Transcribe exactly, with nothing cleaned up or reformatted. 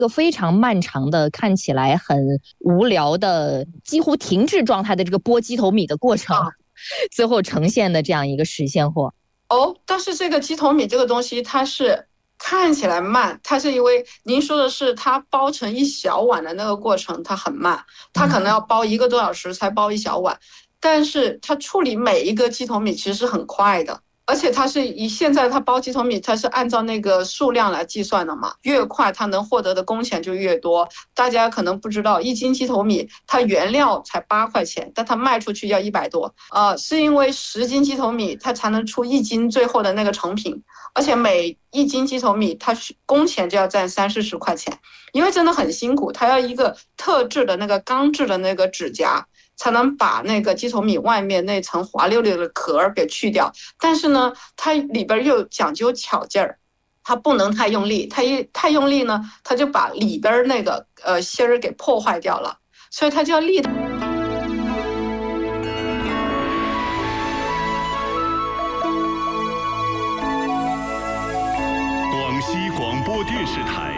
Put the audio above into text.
个非常漫长的，看起来很无聊的，几乎停滞状态的这个剥鸡头米的过程，最后呈现的这样一个实现货。 哦，但是这个鸡头米这个东西，它是看起来慢，它是因为您说的是它包成一小碗的那个过程，它很慢，它可能要包一个多小时才包一小碗，但是它处理每一个鸡头米其实是很快的。而且它是以现在它包鸡头米，它是按照那个数量来计算的嘛，越快它能获得的工钱就越多。大家可能不知道，一斤鸡头米它原料才八块钱，但它卖出去要一百多，呃，是因为十斤鸡头米它才能出一斤最后的那个成品，而且每一斤鸡头米它工钱就要占三四十块钱，因为真的很辛苦，它要一个特制的那个钢制的那个指甲。才能把那个鸡头米外面那层滑溜溜的壳给去掉，但是呢，它里边又讲究巧劲儿，它不能太用力，它一太用力呢，它就把里边那个呃芯儿给破坏掉了，所以它就要力。广西广播电视台